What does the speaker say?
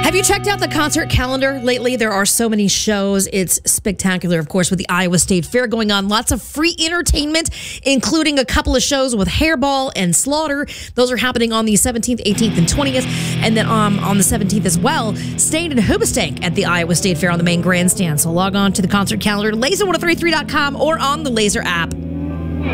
Have you checked out the concert calendar lately? There are so many shows. It's spectacular, of course, with the Iowa State Fair going on. Lots of free entertainment, including a couple of shows with Hairball and Slaughter. Those are happening on the 17th, 18th, and 20th. And then on the 17th as well, Staying in Hoobastank at the Iowa State Fair on the main grandstand. So log on to the concert calendar, laser1033.com or on the Laser app.